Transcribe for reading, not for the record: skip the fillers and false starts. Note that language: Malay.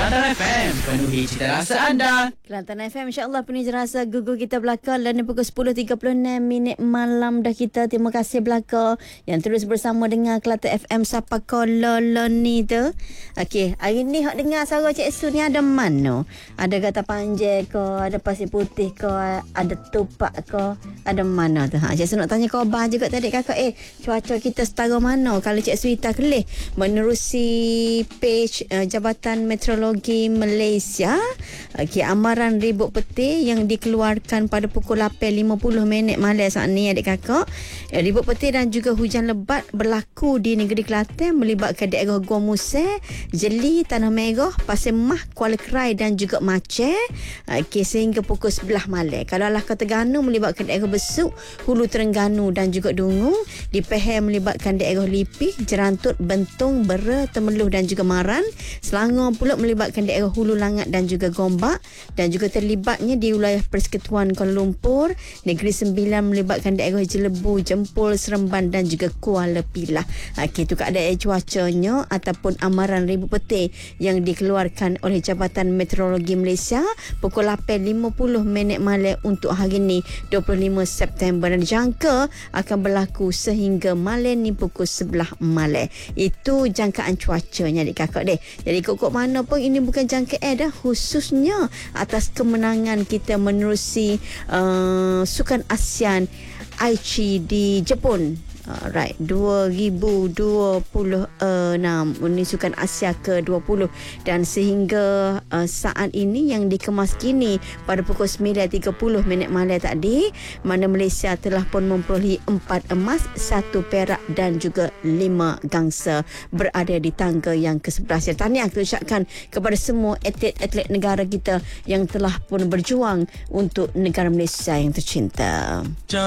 Kelantan FM, penuhi cita rasa anda. Kelantan FM insya-Allah penuh rasa gugur kita belakang dan pukul 10.36 malam dah kita. Terima kasih belakang yang terus bersama dengan Kelantan FM siapa kolol ni tu. Okey, hari ni hak dengar suara Cik Su ni ada mana? Ada kata panjang ke, ada pasir putih ke, ada tupak ke, ada mana tu? Cik Su nak tanya khabar juga tadi kakak. Cuaca kita setara mana kalau Cik Su Ita kelih menerusi page Jabatan Meteorologi Malaysia. Okey, amaran ribut petir yang dikeluarkan pada pukul 8.50 malam saat ni adik kakak. Ribut petir dan juga hujan lebat berlaku di negeri Kelantan melibatkan daerah Gua Musang, Jeli, Tanah Merah, Pasir Mah, Kuala Krai dan juga Aceh. Okey, sehingga pukul 11 malam. Kalau Lahkau Terengganu melibatkan daerah Besuk, Hulu Terengganu dan juga Dungu. Di Pahang melibatkan daerah Lipih, Jerantut, Bentong, Bera, Temeloh dan juga Maran. Selangor pula melibatkan daerah Hulu Langat dan juga Gombak, dan juga terlibatnya di wilayah Persekutuan Kuala Lumpur. Negeri Sembilan melibatkan daerah Jelebu, Jempol, Seremban dan juga Kuala Pilah. Okey, itu keadaan cuacanya ataupun amaran ribut petir yang dikeluarkan oleh Jabatan Meteorologi Malaysia pukul 8.50 malam untuk hari ni 25 September, dan dijangka akan berlaku sehingga malam ni pukul 11 malam. Itu jangkaan cuacanya adik kakak deh. Jadi kok mana pun ini bukan jangkaan dah, khususnya atas kemenangan kita menerusi Sukan ASEAN Aichi di Jepun. Right, 2026 ini Sukan Asia ke-20, dan sehingga saat ini yang dikemas kini pada pukul 9.30 malam tadi, mana Malaysia telah pun memperolehi 4 emas, 1 perak dan juga 5 gangsa, berada di tangga yang ke-11. Tahniah kita ucapkan kepada semua atlet-atlet negara kita yang telah pun berjuang untuk negara Malaysia yang tercinta.